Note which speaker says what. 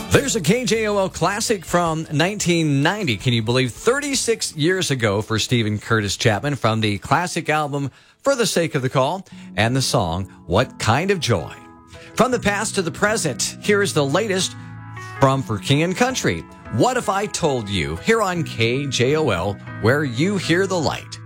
Speaker 1: There's a KJOL classic from 1990. Can you believe 36 years ago for Stephen Curtis Chapman from the classic album For the Sake of the Call and the song What Kind of Joy. From the past to the present, here's the latest from For King and Country. What If I Told You here on KJOL, where you hear the light.